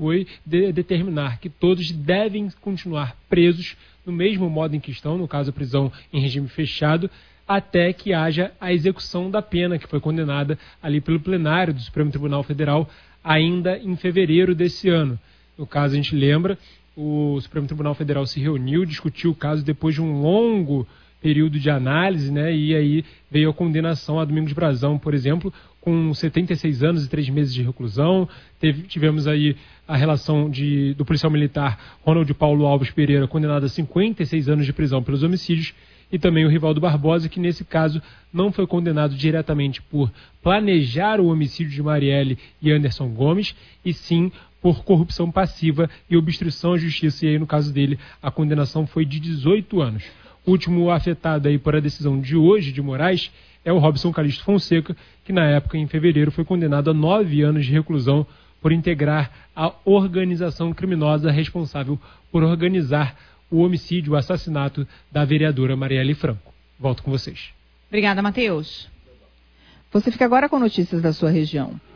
foi determinar que todos devem continuar presos no mesmo modo em que estão, no caso a prisão em regime fechado, até que haja a execução da pena, que foi condenada ali pelo plenário do Supremo Tribunal Federal ainda em fevereiro desse ano. No caso, a gente lembra, o Supremo Tribunal Federal se reuniu, discutiu o caso depois de um longo período de análise, né? E aí veio a condenação a Domingos Brazão, por exemplo, com 76 anos e 3 meses de reclusão. Tivemos aí a relação do policial militar Ronald Paulo Alves Pereira, condenado a 56 anos de prisão pelos homicídios, e também o Rivaldo Barbosa, que nesse caso não foi condenado diretamente por planejar o homicídio de Marielle e Anderson Gomes, e sim por corrupção passiva e obstrução à justiça, e aí no caso dele a condenação foi de 18 anos. O último afetado aí por a decisão de hoje de Moraes é o Robson Calixto Fonseca, que na época, em fevereiro, foi condenado a 9 anos de reclusão por integrar a organização criminosa responsável por organizar o homicídio, o assassinato da vereadora Marielle Franco. Volto com vocês. Obrigada, Matheus. Você fica agora com notícias da sua região.